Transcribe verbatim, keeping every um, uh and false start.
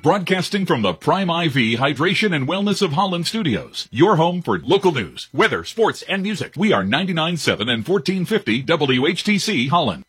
broadcasting from the Prime I V Hydration and Wellness of Holland Studios, your home for local news, weather, sports, and music. We are ninety-nine point seven and fourteen fifty W H T C Holland.